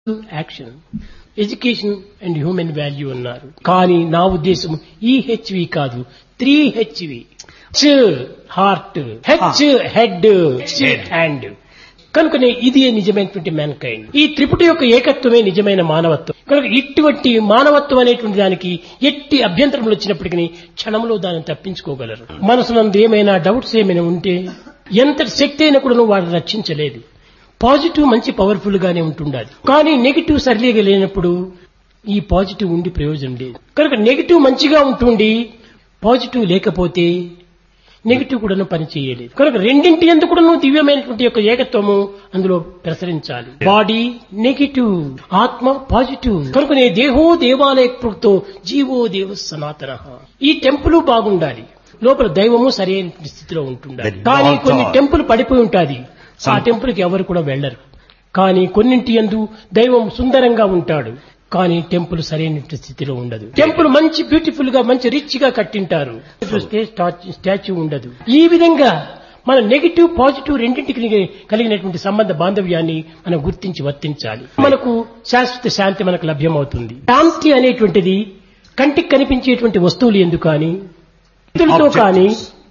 Action, education and human value అన్నారు. కానీ నా ఉద్దేశం EHV కాదు, 3HV. Heart, H head, hand. కనుకనే ఇది నిజమైనటువంటి మ్యాన్ కైండ్. ఈ త్రిపుటి యొక్క ఏకత్వమే నిజమైన మానవత్వం. కనుక ఇటువంటి మానవత్వం అనేటువంటి దానికి ఎట్టి అభ్యంతరములు వచ్చినప్పటికీ క్షణంలో దాన్ని తప్పించుకోగలరు. మనసునందు ఏమైనా డౌట్స్ ఏమైనా ఉంటే ఎంత శక్తి అయినా కూడా వాడిని రక్షించలేదు. పాజిటివ్ మంచి పవర్ఫుల్ గానే ఉంటుండాలి. కానీ నెగిటివ్ సరిలేగా లేనప్పుడు ఈ పాజిటివ్ ఉండి ప్రయోజనం లేదు. కనుక నెగిటివ్ మంచిగా ఉంటుండి పాజిటివ్ లేకపోతే నెగిటివ్ కూడా పని చేయలేదు. కనుక రెండింటి ఎందుకు కూడా దివ్యమైనటువంటి యొక్క ఏకత్వము అందులో ప్రసరించాలి. బాడీ నెగిటివ్, ఆత్మ పాజిటివ్. కనుకనే దేహో దేవాలయ కృతో జీవో దేవ సనాతన. ఈ టెంపుల్ బాగుండాలి, లోపల దైవము సరైన స్థితిలో ఉంటుండాలి. కానీ కొన్ని టెంపుల్ పడిపోయి ఉంటాది, ఆ టెంపుల్ కి ఎవరు కూడా వెళ్లరు. కానీ కొన్నింటి యందు దైవం సుందరంగా ఉంటాడు, కానీ టెంపుల్ సరైన స్థితిలో ఉండదు. టెంపుల్ మంచి బ్యూటిఫుల్ గా మంచి రిచ్ గా కట్టింటారు, స్టాచ్యూ ఉండదు. ఈ విధంగా మన నెగిటివ్ పాజిటివ్ రెండింటికి కలిగినటువంటి సంబంధ బాంధవ్యాన్ని మనం గుర్తించి వర్తించాలి. మనకు శాశ్వత శాంతి మనకు లభ్యమవుతుంది. శాంతి అనేటువంటిది కంటికి కనిపించేటువంటి వస్తువులు ఎందుకు కానీ, వ్యక్తులతో కానీ,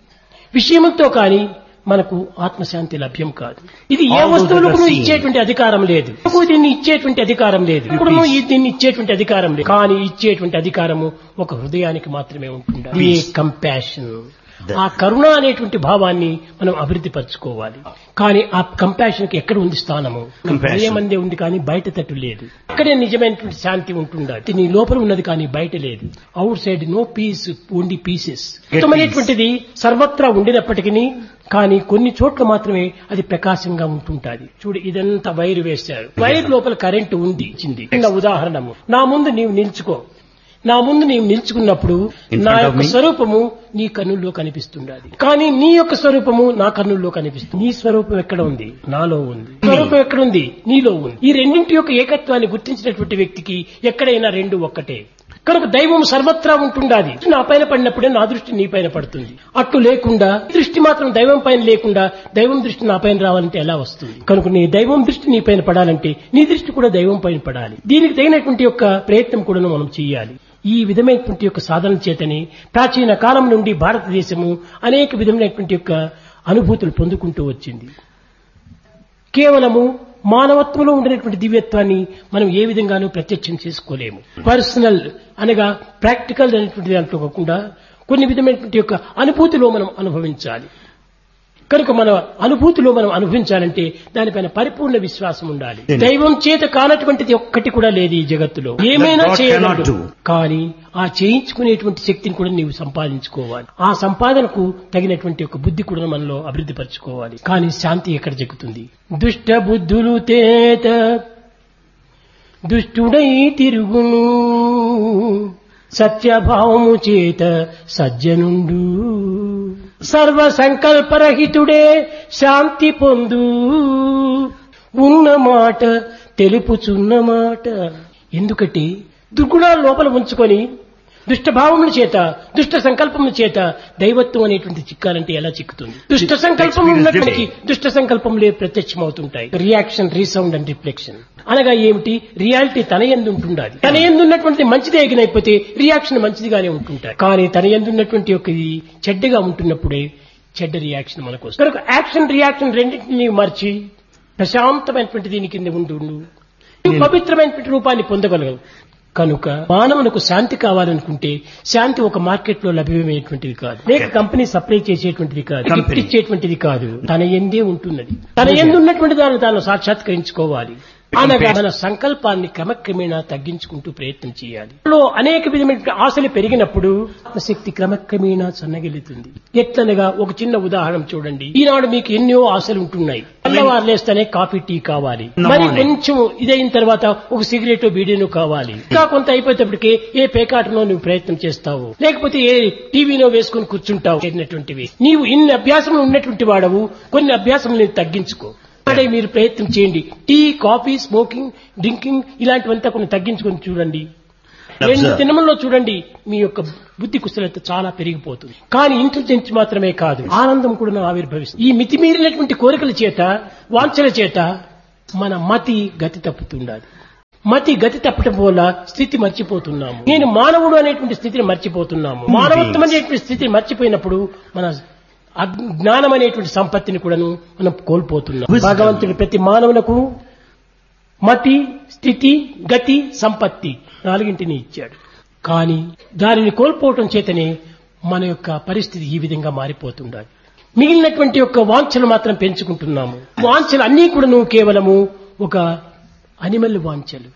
విషయంతో కానీ మనకు ఆత్మశాంతి లభ్యం కాదు. ఇది ఏ వస్తువులకు ఇచ్చేటువంటి అధికారం లేదు, దీన్ని ఇచ్చేటువంటి అధికారం లేదు, ఇప్పుడు దీన్ని ఇచ్చేటువంటి అధికారం లేదు. కానీ ఇచ్చేటువంటి అధికారము ఒక హృదయానికి మాత్రమే ఉంటుంది. కంపాషన్, ఆ కరుణ అనేటువంటి భావాన్ని మనం అభివృద్ధి పరచుకోవాలి. కానీ ఆ కంపాషన్ కి ఎక్కడ ఉంది స్థానము? హృదయమందే ఉంది, కానీ బయట తట్టు లేదు. అక్కడే నిజమైనటువంటి శాంతి ఉంటుండాలి. నీ లోపల ఉన్నది కానీ బయట లేదు. Out side no piece, only pieces. ఉత్తమమైనటువంటిది సర్వత్రా ఉండినప్పటికీ కానీ కొన్ని చోట్ల మాత్రమే అది ప్రకాశంగా ఉంటుంటాది. చూడు, ఇదంతా వైర్ వేశారు, వైర్ లోపల కరెంటు ఉంది. చిన్న ఉదాహరణము, నా ముందు నీవు నిల్చుకో. నా ముందు నీవు నిల్చుకున్నప్పుడు నా యొక్క స్వరూపము నీ కన్నుల్లో కనిపిస్తుండాలి, కానీ నీ యొక్క స్వరూపము నా కన్నుల్లో కనిపిస్తుంది. నీ స్వరూపం ఎక్కడ ఉంది? నాలో ఉంది. స్వరూపం ఎక్కడుంది? నీలో ఉంది. ఈ రెండింటి యొక్క ఏకత్వాన్ని గుర్తించినటువంటి వ్యక్తికి ఎక్కడైనా రెండు ఒక్కటే. కనుక దైవం సర్వత్రా ఉంటుండాది. నా పైన పడినప్పుడే నా దృష్టి నీ పైన పడుతుంది. అట్లు లేకుండా దృష్టి మాత్రం దైవం పైన లేకుండా దైవం దృష్టి నా పైన రావాలంటే ఎలా వస్తుంది? కనుక నీ దైవం దృష్టి నీ పైన పడాలంటే నీ దృష్టి కూడా దైవం పైన పడాలి. దీనికి తగినటువంటి యొక్క ప్రయత్నం కూడా మనం చేయాలి. ఈ విధమైనటువంటి యొక్క సాధన చేతని ప్రాచీన కాలం నుండి భారతదేశము అనేక విధమైనటువంటి యొక్క అనుభూతులు పొందుకుంటూ వచ్చింది. కేవలము మానవత్వంలో ఉండినటువంటి దివ్యత్వాన్ని మనం ఏ విధంగానూ ప్రత్యక్షం చేసుకోలేము. పర్సనల్ అనగా ప్రాక్టికల్ అనేటువంటి దాంట్లో కాకుండా కొన్ని విధమైనటువంటి యొక్క అనుభూతిలో మనం అనుభవించాలి. కనుక మన అనుభూతిలో మనం అనుభవించాలంటే దానిపైన పరిపూర్ణ విశ్వాసం ఉండాలి. దైవం చేత కానటువంటిది ఒక్కటి కూడా లేదు ఈ జగత్తులో. ఏమైనా చేయగలడు, కానీ ఆ చేయించుకునేటువంటి శక్తిని కూడా నీవు సంపాదించుకోవాలి. ఆ సంపాదనకు తగినటువంటి ఒక బుద్ధి కూడా మనలో అభివృద్ధి పరచుకోవాలి. కానీ శాంతి ఎక్కడ జరుగుతుంది? దుష్ట బుద్ధులు తేత దుష్టుడై తిరుగును, సత్యభావము చేత సజ్జనుండు, సర్వ సంకల్పరహితుడే శాంతి పొందు, ఉన్న మాట తెలుపుచున్న మాట. ఎందుకంటే దుర్గుణాలు లోపల ఉంచుకొని దుష్టభావముల చేత దుష్ట సంకల్పముల చేత దైవత్వం అనేటువంటి చిక్కాలంటే ఎలా చిక్కుతుంది? దుష్ట సంకల్పం ఉన్నప్పటికీ దుష్ట సంకల్పములే ప్రత్యక్షమవుతుంటాయి. రియాక్షన్, రీసౌండ్ అండ్ రిఫ్లెక్షన్ అనగా ఏమిటి? రియాలిటీ తన యందు ఉంటుండాలి. తన యందు ఉన్నటువంటి మంచిదే ఎగినైపోతే రియాక్షన్ మంచిదిగానే ఉంటుంటాయి. కానీ తన యందు ఉన్నటువంటి ఒక చెడ్డగా ఉంటున్నప్పుడే చెడ్డ రియాక్షన్ మనకు వస్తుంది. కనుక యాక్షన్ రియాక్షన్ రెండింటినీ మార్చి ప్రశాంతమైనటువంటి దీని కింద ఉండు పవిత్రమైనటువంటి రూపాన్ని పొందగలవు. కనుక మానవులకు శాంతి కావాలనుకుంటే శాంతి ఒక మార్కెట్ లో లభ్యమయ్యేటువంటిది కాదు, లేక కంపెనీ సప్లై చేసేటువంటిది కాదు, గిఫ్ట్ ఇచ్చేటువంటిది కాదు. తన యందే ఉంటున్నది. తన యందు ఉన్నటువంటి దాన్ని తాను సాక్షాత్కరించుకోవాలి. అనగా మన సంకల్పాన్ని క్రమక్రమేణా తగ్గించుకుంటూ ప్రయత్నం చేయాలి. అనేక విధమైన ఆశలు పెరిగినప్పుడు ఆత్మశక్తి క్రమక్రమేణా సన్నగిల్లుతుంది. ఎట్లనగా ఒక చిన్న ఉదాహరణ చూడండి. ఈనాడు మీకు ఎన్నో ఆశలు ఉంటున్నాయి. తెల్లవారు లేస్తేనే కాఫీ, టీ కావాలి, మరి కొంచెం ఇదైన తర్వాత ఒక సిగరెట్, బీడీను కావాలి. ఇంకా కొంత అయిపోయేటప్పటికి ఏ పేకాటలో నువ్వు ప్రయత్నం చేస్తావు, లేకపోతే ఏ టీవీలో వేసుకుని కూర్చుంటావు. చేరినటువంటివి నీవు ఇన్ని అభ్యాసములు ఉన్నటువంటి వాడవు, కొన్ని అభ్యాసములు తగ్గించుకో. అదే మీరు ప్రయత్నం చేయండి. టీ, కాఫీ, స్మోకింగ్, డ్రింకింగ్ ఇలాంటివంతా కొన్ని తగ్గించుకొని చూడండి. 2 దినముల్లో చూడండి మీ యొక్క బుద్ధి కుశలత చాలా పెరిగిపోతుంది. కానీ ఇంటెలిజెన్స్ మాత్రమే కాదు, ఆనందం కూడా ఆవిర్భవిస్తుంది. ఈ మితిమీరినటువంటి కోరికల చేత, వాంఛల చేత మన మతి గతి తప్పుతుండాలి. మతి గతి తప్పటం వల్ల స్థితి మర్చిపోతున్నాము. నేను మానవుడు అనేటువంటి స్థితిని మర్చిపోతున్నాము. మానవత్వం అనేటువంటి స్థితిని మర్చిపోయినప్పుడు మన జ్ఞానం అనేటువంటి సంపత్తిని కూడాను మనం కోల్పోతున్నాం. భగవంతుడు ప్రతి మానవులకు మతి, స్థితి, గతి, సంపత్తి నాలుగింటిని ఇచ్చాడు. కానీ దానిని కోల్పోవటం చేతనే మన యొక్క పరిస్థితి ఈ విధంగా మారిపోతుండాలి. మిగిలినటువంటి యొక్క వాంఛలు మాత్రం పెంచుకుంటున్నాము. వాంఛలు అన్నీ కూడాను కేవలము ఒక అనిమల్ వాంఛలు,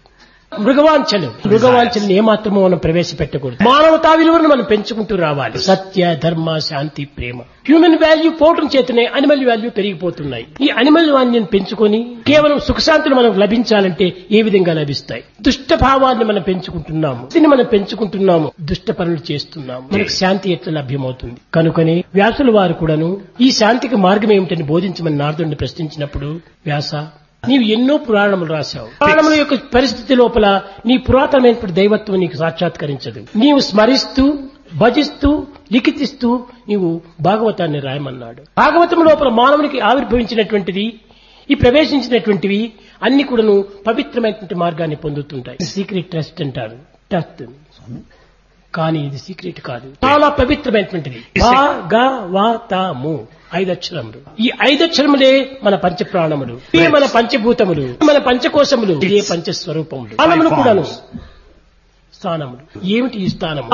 మృగవాంఛలను ఏమాత్రమో మనం ప్రవేశపెట్టకూడదు. మానవతా విలువలను మనం పెంచుకుంటూ రావాలి. సత్య, ధర్మ, శాంతి, ప్రేమ, హ్యూమన్ వాల్యూ పోవటం చేతనే అనిమల్ వాల్యూ పెరిగిపోతున్నాయి. ఈ అనిమల్ వాల్యూని పెంచుకొని కేవలం సుఖశాంతులు మనకు లభించాలంటే ఏ విధంగా లభిస్తాయి? దుష్ట భావాన్ని మనం పెంచుకుంటున్నాము, దీన్ని మనం పెంచుకుంటున్నాము, దుష్ట పనులు చేస్తున్నాము. మనకు శాంతి ఎట్లా లభ్యమవుతుంది? కనుకనే వ్యాసుల వారు కూడాను ఈ శాంతికి మార్గం ఏమిటని బోధించమని నారదుడిని ప్రశ్నించినప్పుడు, వ్యాస, నీవు ఎన్నో పురాణములు రాశావు. పురాణముల యొక్క పరిస్థితి లోపల నీ పురాతనమైనటువంటి దైవత్వం నీకు సాక్షాత్కరించదు. నీవు స్మరిస్తూ, భజిస్తూ, లిఖితిస్తూ నీవు భాగవతాన్ని రాయమన్నాడు. భాగవతం లోపల మానవునికి ఆవిర్భవించినటువంటిది, ఈ ప్రవేశించినటువంటివి అన్ని కూడాను పవిత్రమైనటువంటి మార్గాన్ని పొందుతుంటాయి. సీక్రెట్ ట్రస్ట్ అంటారు. ట్రస్ట్ కానీ ఇది సీక్రెట్ కాదు, చాలా పవిత్రమైనటువంటిది. భాగవతము 5 అక్షరములు. ఈ 5 అక్షరములే మన పంచప్రాణములు, ఇవే మన పంచభూతములు, మన పంచకోశములు, ఇదే పంచస్వరూపములు. స్థానములు కూడాను స్థానములు. ఏమిటి ఈ స్థానము?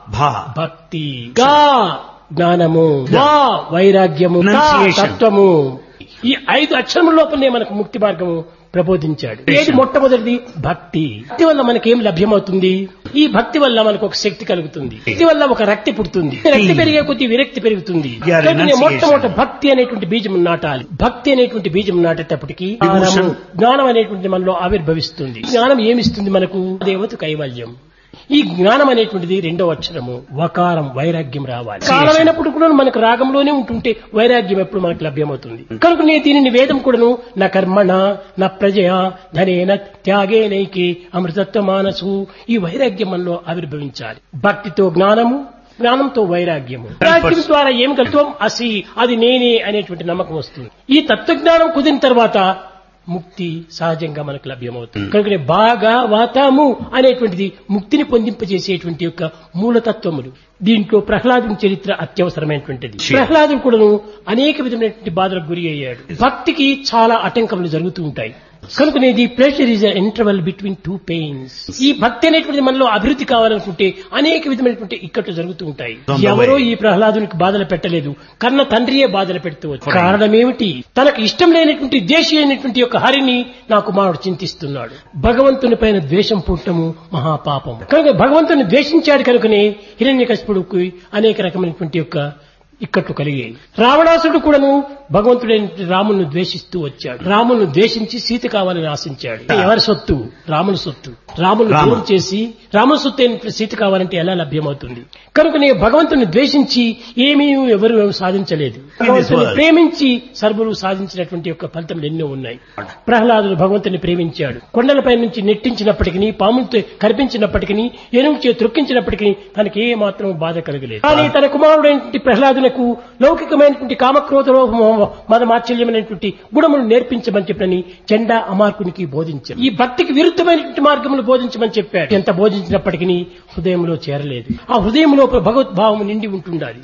భక్తి, గా జ్ఞానము, వా వైరాగ్యము, తత్వము. ఈ 5 అక్షరముల లోపలనే మనకు ముక్తి మార్గము ప్రబోధించాడు. ఏది మొట్టమొదటిది? భక్తి. భక్తి వల్ల మనకేం లభ్యమవుతుంది? ఈ భక్తి వల్ల మనకు ఒక శక్తి కలుగుతుంది, భక్తి వల్ల ఒక రక్తి పుడుతుంది, రక్తి పెరిగే కొద్ది విరక్తి పెరుగుతుంది. మొట్టమొదటి భక్తి అనేటువంటి బీజం నాటాలి. భక్తి అనేటువంటి బీజం నాటేటప్పటికీ జ్ఞానం అనేటువంటి మనలో ఆవిర్భవిస్తుంది. జ్ఞానం ఏమిస్తుంది మనకు? దేవత కైవల్యం. ఈ జ్ఞానం అనేటువంటిది 2వ అక్షరము. వకారం, వైరాగ్యం రావాలి. కాలమైనప్పుడు కూడా మనకు రాగంలోనే ఉంటుంటే వైరాగ్యం ఎప్పుడు మనకు లభ్యమవుతుంది? కనుక నేను దీనిని వేదం కూడాను నా కర్మణ నా ప్రజయ ధనేన త్యాగేనైకి అమృతత్వ మానసు, ఈ వైరాగ్యం మనలో ఆవిర్భవించాలి. భక్తితో జ్ఞానము, జ్ఞానంతో వైరాగ్యము. వైరాగ్యం ద్వారా ఏం కలుగుతాం? అసి, అది నేనే అనేటువంటి నమ్మకం వస్తుంది. ఈ తత్వజ్ఞానం కుదిరిన తర్వాత ముక్తి సహజంగా మనకు లభ్యమవుతుంది. కనుక భాగవతము అనేటువంటిది ముక్తిని పొందింపజేసేటువంటి యొక్క మూలతత్వములు. దీంట్లో ప్రహ్లాదుని చరిత్ర అత్యవసరమైనటువంటిది. ప్రహ్లాదుడు కూడాను అనేక విధమైనటువంటి బాధలకు గురి అయ్యాడు. భక్తికి చాలా ఆటంకములు జరుగుతూ ఉంటాయి. కనుకనే the pleasure is interval between 2 pains. ఈ భక్తి అనేటువంటి మనలో అభివృద్ధి కావాలనుకుంటే అనేక విధమైనటువంటి ఇక్కట్లు జరుగుతూ ఉంటాయి. ఎవరో ఈ ప్రహ్లాదునికి బాధలు పెట్టలేదు, కన్న తండ్రియే బాధలు పెడుతూ వచ్చాడు. కారణం ఏమిటి? తనకు ఇష్టం లేనటువంటి దేశీ అయినటువంటి యొక్క హరిని నా కుమారుడు చింతిస్తున్నాడు. భగవంతుని పైన ద్వేషం పుట్టము మహాపాపం. కనుక భగవంతుని ద్వేషించాడు. కనుకనే హిరణ్యకశిపుడుకు అనేక రకమైనటువంటి యొక్క ఇక్కట్లు కలిగాయి. రావణాసుడు కూడాను భగవంతుడైన రామును ద్వేషిస్తూ వచ్చాడు. రామును ద్వేషించి సీత కావాలని ఆశించాడు. ఎవరి సొత్తు? రాముని సొత్తు. రామును దూరం చేసి రాముని సొత్తు అయిన సీత కావాలంటే ఎలా లభ్యమవుతుంది? కనుకనే భగవంతుని ద్వేషించి ఏమీ ఎవరు సాధించలేదు. భగవంతుని ప్రేమించి సర్వులు సాధించినటువంటి యొక్క ఫలితములు ఎన్నో ఉన్నాయి. ప్రహ్లాదుడు భగవంతుని ప్రేమించాడు. కొండలపై నుంచి నెట్టించినప్పటికీ, పాములతో కనిపించినప్పటికీ, ఏనుగు త్రొక్కించినప్పటికీ తనకి ఏ మాత్రం బాధ కలగలేదు. కానీ తన కుమారుడైనటువంటి ప్రహ్లాదునకు లౌకికమైనటువంటి కామక్రోధ మదమాచల్యమైనటువంటి గుణములు నేర్పించమని చెప్పని చండా అమార్కునికి బోధించారు. ఈ భక్తికి విరుద్ధమైనటువంటి మార్గములు బోధించమని చెప్పాడు. ఎంత బోధించినప్పటికీ హృదయంలో చేరలేదు. ఆ హృదయంలో భగవద్భావము నిండి ఉంటుండాలి.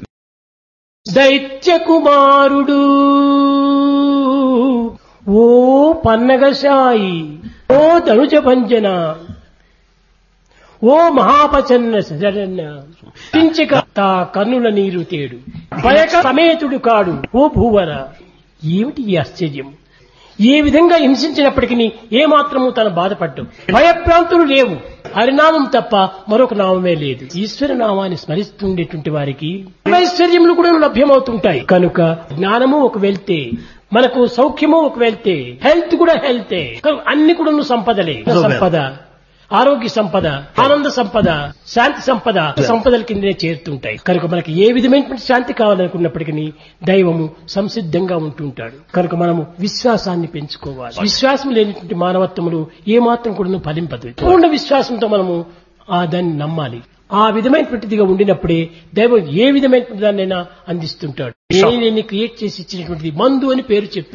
దైత్య కుమారుడు ఓ పన్నగశాయి, ఓ ధనుజ భంజన, ఓ మహాపచన్న శరణ్య, చించక తా కన్నుల నీరు తేడు, భయక సమేతుడు కాడు ఓ భూవర. ఏమిటి ఈ ఆశ్చర్యం? ఏ విధంగా హింసించినప్పటికీ ఏమాత్రము తన బాధపడ్డం, భయప్రాంతులు లేవు. హరినామం తప్ప మరొక నామమే లేదు. ఈశ్వర నామాన్ని స్మరిస్తుండేటువంటి వారికి ఐశ్వర్యములు కూడా లభ్యమవుతుంటాయి. కనుక జ్ఞానము ఒక వెళ్తే, మనకు సౌఖ్యము ఒక వెళ్తే, హెల్త్ కూడా హెల్తే. అన్ని కూడా సంపదలే. సంపద, ఆరోగ్య సంపద, ఆనంద సంపద, శాంతి సంపద, సంపదల కిందనే చేరుతుంటాయి. కనుక మనకి ఏ విధమైనటువంటి శాంతి కావాలనుకున్నప్పటికీ దైవము సంసిద్ధంగా ఉంటుంటాడు. కనుక మనము విశ్వాసాన్ని పెంచుకోవాలి. విశ్వాసం లేనటువంటి మానవత్వములు ఏమాత్రం కూడా ఫలింపదు. పూర్ణ విశ్వాసంతో మనము దాన్ని నమ్మాలి. ఆ విధమైనటువంటిదిగా ఉండినప్పుడే దైవం ఏ విధమైనటువంటి దాన్నైనా అందిస్తుంటాడు. నేను క్రియేట్ చేసి ఇచ్చినటువంటిది మందు అని పేరు చెప్పాను.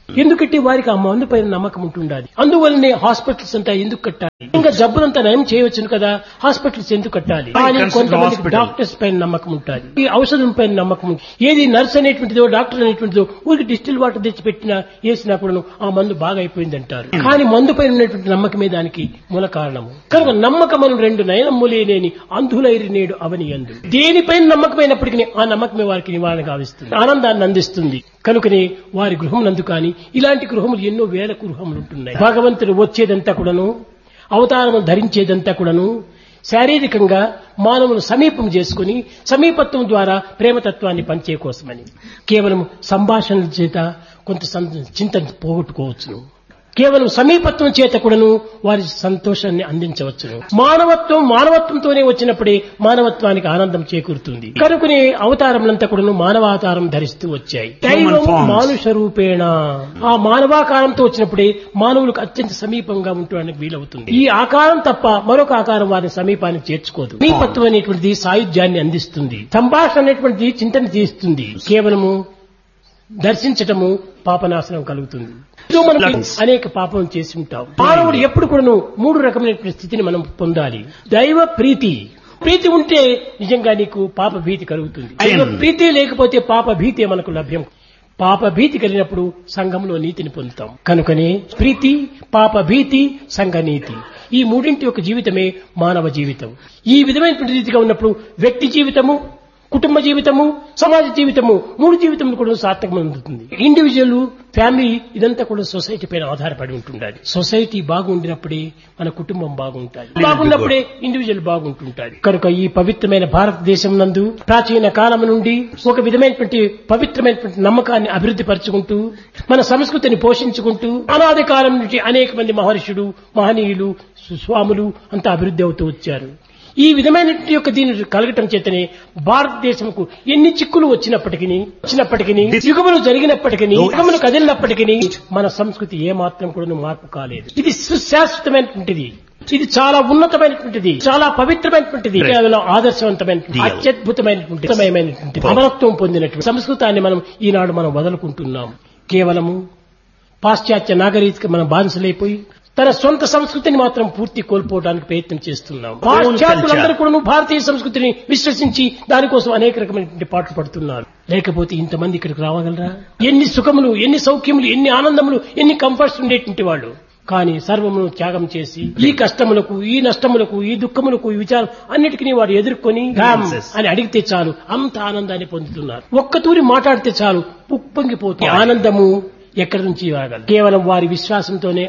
ఎందుకంటే వారికి ఆ మందు పైన నమ్మకం ఉంటుండాలి. అందువల్లనే హాస్పిటల్స్ అంతా ఎందుకు కట్టాలి? ఇంకా జబ్బులంతా నయం చేయవచ్చును కదా, హాస్పిటల్స్ ఎందుకు కట్టాలి? కానీ కొంతమంది డాక్టర్స్ పైన నమ్మకం ఉంటుంది, ఈ ఔషధం పైన నమ్మకం ఉంటుంది. ఏది నర్స్ అనేటువంటిదో డాక్టర్ అనేటువంటిదో ఊరికి డిస్టిల్ వాటర్ తెచ్చి పెట్టినా వేసినా కూడా ఆ మందు బాగా అయిపోయింది అంటారు. కానీ మందు పైన ఉన్నటువంటి నమ్మకమే దానికి మూల కారణము. కనుక నమ్మకమను రెండు నయనమ్ములేని అంధులైరి నేడు అవని అందు. దేనిపైన నమ్మకమైనప్పటికీ ఆ నమ్మకమే వారికి నివారణ గావిస్తుంది, ఆనందాన్ని అందిస్తుంది. కనుకనే వారి గృహములందు కానీ ఇలాంటి గృహములు ఎన్నో వేల గృహములు ఉంటున్నాయి. భగవంతుడు వచ్చేదంతా కూడాను, అవతారము ధరించేదంతా కూడాను శారీరకంగా మానవులు సమీపం చేసుకుని సమీపత్వం ద్వారా ప్రేమతత్వాన్ని పంచే కోసమని. కేవలం సంభాషణల చేత కొంత చింతన పోగొట్టుకోవచ్చును, కేవలం సమీపత్వం చేత కూడాను వారి సంతోషాన్ని అందించవచ్చును. మానవత్వంతోనే వచ్చినప్పుడే మానవత్వానికి ఆనందం చేకూరుతుంది. కనుకనే అవతారములంతా కూడాను మానవావతారం ధరిస్తూ వచ్చాయి. దైవం మానుష రూపేణ, ఆ మానవాకారంతో వచ్చినప్పుడే మానవులకు అత్యంత సమీపంగా ఉండడానికి వీలవుతుంది. ఈ ఆకారం తప్ప మరొక ఆకారం వారిని సమీపానికి చేర్చుకోదు. సమీపత్వం అనేటువంటిది సాయుధ్యాన్ని అందిస్తుంది, సంభాషణ అనేటువంటిది చింతన తీస్తుంది, కేవలము దర్శించటము పాపనాశనం కలుగుతుంది. మనకి అనేక పాపం చేసి ఉంటాం. మానవుడు ఎప్పుడు కూడాను మూడు రకమైన స్థితిని మనం పొందాలి. దైవ ప్రీతి, ప్రీతి ఉంటే నిజంగా నీకు పాప భీతి కలుగుతుంది. దైవ ప్రీతి లేకపోతే పాప భీతి మనకు లభ్యం. పాప భీతి కలిగినప్పుడు సంఘంలో నీతిని పొందుతాం. కనుకనే ప్రీతి, పాప భీతి, సంఘ నీతి, ఈ మూడింటి యొక్క జీవితమే మానవ జీవితం. ఈ విధమైనటువంటి రీతిగా ఉన్నప్పుడు వ్యక్తి జీవితము, కుటుంబ జీవితము, సమాజ జీవితము, మూడు జీవితములు కూడా సార్థకమవుతుంది. ఇండివిజువల్, ఫ్యామిలీ ఇదంతా కూడా సొసైటీ పైన ఆధారపడి ఉంటుండాలి. సొసైటీ బాగుండినప్పుడే మన కుటుంబం బాగుంటుంది, బాగున్నప్పుడే ఇండివిజువల్ బాగుంటుంటాడు. కనుక ఈ పవిత్రమైన భారతదేశం నందు ప్రాచీన కాలం నుండి ఒక విధమైనటువంటి పవిత్రమైనటువంటి నమ్మకాన్ని అభివృద్ధి పరుచుకుంటూ మన సంస్కృతిని పోషించుకుంటూ అనాది కాలం నుంచి అనేక మంది మహర్షులు, మహనీయులు, స్వాములు అంతా అభివృద్ధి అవుతూ వచ్చారు. ఈ విధమైన యొక్క దీని కలగటం చేతనే భారతదేశంకు ఎన్ని చిక్కులు వచ్చినప్పటికీ యుగములు జరిగినప్పటికీ, యుగములు కదిలినప్పటికీ మన సంస్కృతి ఏమాత్రం కూడా మార్పు కాలేదు. ఇది సుశాశ్వతమైనటువంటిది, ఇది చాలా ఉన్నతమైనటువంటిది, చాలా పవిత్రమైనటువంటిది, కేవలం ఆదర్శవంతమైనటువంటి అత్యద్భుతమైనటువంటి అమరత్వం పొందినటువంటి సంస్కృతాన్ని ఈనాడు మనం వదులుకుంటున్నాం. కేవలము పాశ్చాత్య నాగరిక మనం బానిసలైపోయి తన సొంత సంస్కృతిని మాత్రం పూర్తి కోల్పోవడానికి ప్రయత్నం చేస్తున్నాం. పాశ్చాత్యులందరూ కూడా భారతీయ సంస్కృతిని విశ్వసించి దానికోసం అనేక రకమైనటువంటి పాటలు పడుతున్నారు. లేకపోతే ఇంతమంది ఇక్కడికి రావగలరా? ఎన్ని సుఖములు, ఎన్ని సౌఖ్యములు, ఎన్ని ఆనందములు, ఎన్ని కంఫర్ట్స్ ఉండేటువంటి వాళ్ళు. కానీ సర్వమును త్యాగం చేసి ఈ కష్టములకు, ఈ నష్టములకు, ఈ దుఃఖములకు, ఈ విచారం అన్నిటికీ వాడు ఎదుర్కొని అని అడిగితే చాలు అంత ఆనందాన్ని పొందుతున్నారు. ఒక్కతూరి మాట్లాడితే చాలు ఉప్పొంగిపోతుంది. ఆనందము ఎక్కడి నుంచి రాగలరు? కేవలం వారి విశ్వాసంతోనే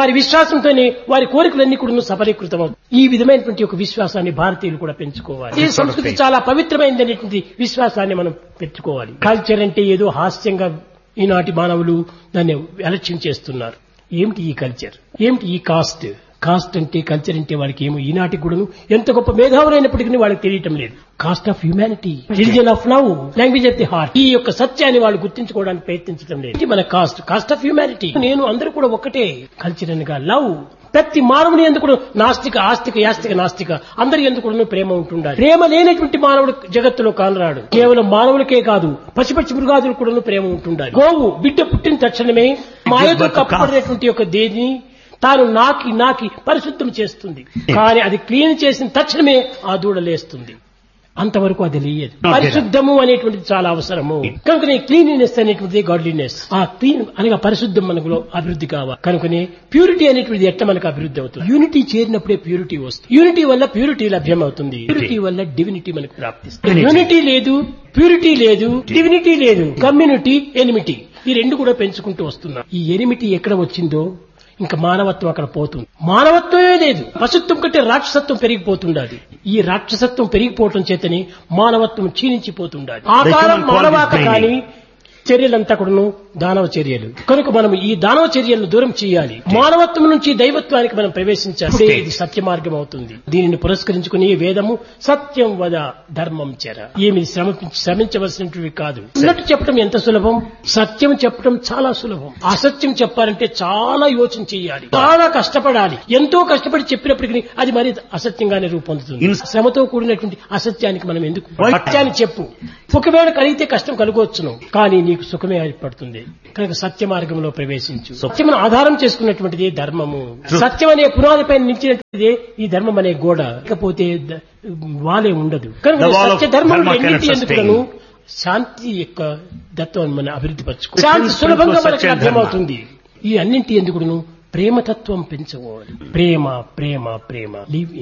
వారి కోరికలన్నీ కూడా సఫలీకృతం. ఈ విధమైనటువంటి ఒక విశ్వాసాన్ని భారతీయులు కూడా పెంచుకోవాలి. ఈ సంస్కృతి చాలా పవిత్రమైనటువంటి విశ్వాసాన్ని మనం పెంచుకోవాలి. కల్చర్ అంటే ఏదో హాస్యంగా ఈనాటి మానవులు దాన్ని అలక్ష్యం చేస్తున్నారు. ఏమిటి ఈ కల్చర్, ఏమిటి ఈ కాస్ట్? కాస్ట్ అంటే, కల్చర్ అంటే వాళ్ళకి ఏమో ఈనాటి కూడాను ఎంత గొప్ప మేధావులైనప్పటికీ వాళ్ళకి తెలియటం లేదు. Cost of humanity, religion of love, language of the heart, ఈ యొక్క సత్యాన్ని వాళ్ళు గుర్తించుకోవడానికి ప్రయత్నించడం లేదు. ఇది మన కాస్ట్ ఆఫ్ హ్యూమానిటీ. నేను అందరూ కూడా ఒకటే. కల్చర్ అనగా లవ్. ప్రతి మానవుని ఎందుకు నాస్తిక, ఆస్తిక, యాస్తిక, నాస్తిక అందరి ఎందుకు ప్రేమ ఉంటుండాలి. ప్రేమ లేనటువంటి మానవుడు జగత్తులో కానరాడు. కేవలం మానవులకే కాదు, పశుపక్షి మృగాదులు కూడా ప్రేమ ఉంటుండాలి. గోవు బిడ్డ పుట్టిన తక్షణమే మాయతో కప్పబడినటువంటి యొక్క దేని తాను నాకి పరిశుద్ధం చేస్తుంది. కానీ అది క్లీన్ చేసిన తక్షణమే ఆ దూడ లేస్తుంది. అంతవరకు అది లేదు. పరిశుద్ధము అనేటువంటిది చాలా అవసరము. కనుకనే క్లీనినెస్ అనేటువంటిది గాడ్లీనెస్. ఆ క్లీన్ అనగా పరిశుద్ధం మనకు అభివృద్ధి కావాలి. కనుకనే ప్యూరిటీ అనేటువంటిది ఎట్లా మనకు అభివృద్ధి అవుతుంది? యూనిటీ చేరినప్పుడే ప్యూరిటీ వస్తుంది. యూనిటీ వల్ల ప్యూరిటీ లభ్యం అవుతుంది. ప్యూరిటీ వల్ల డివినిటీ మనకు ప్రాప్తిస్తుంది. యూనిటీ లేదు, ప్యూరిటీ లేదు, డివినిటీ లేదు, కమ్యూనిటీ, ఎనిమిటీ, ఈ రెండు కూడా పెంచుకుంటూ వస్తున్నాం. ఈ ఎనిమిటీ ఎక్కడ వచ్చిందో ఇంకా మానవత్వం అక్కడ పోతుంది. మానవత్వమే లేదు. పశుత్వం కంటే రాక్షసత్వం పెరిగిపోతుండాలి. ఈ రాక్షసత్వం పెరిగిపోవటం చేతనే మానవత్వం క్షీణించిపోతుండాలి. ఆకారం మానవాక కానీ చర్యలంతా కూడాను దానవ చర్యలు. కనుక మనం ఈ దానవ చర్యలను దూరం చేయాలి. మానవత్వం నుంచి దైవత్వానికి మనం ప్రవేశించాలి. ఇది సత్య మార్గం అవుతుంది. దీనిని పురస్కరించుకుని వేదము సత్యం వద ధర్మం చెర, ఏమి శ్రమించవలసినవి కాదు. ఉన్నట్టు చెప్పడం ఎంత సులభం, సత్యం చెప్పడం చాలా సులభం. అసత్యం చెప్పాలంటే చాలా యోచన చేయాలి, చాలా కష్టపడాలి. ఎంతో కష్టపడి చెప్పినప్పటికీ అది మరి అసత్యంగానే రూపొందుతుంది. శ్రమతో కూడినటువంటి అసత్యానికి మనం ఎందుకు? సత్యాన్ని చెప్పు, ఒకవేళ కలిగితే కష్టం కలుగవచ్చును, కానీ నీకు సుఖమే ఏర్పడుతుంది. కనుక సత్య మార్గంలో ప్రవేశించు. సత్యమును ఆధారం చేసుకున్నటువంటిది ధర్మము. సత్యం అనే పునాదిపై నిలిచినటువంటిదే ఈ ధర్మం అనే గోడ. ఇకపోతే వాలే ఉండదు. కనుక సత్య ధర్మం ఎందుకు శాంతి యొక్క తత్వం మనం అభివృద్ధి పరచుకో. శాంతి సులభంగా మనకు అర్థమవుతుంది. ఈ అన్నింటి ఎందుకును ప్రేమతత్వం పెంచుకోవాలి. ప్రేమ ప్రేమ ప్రేమ లివ్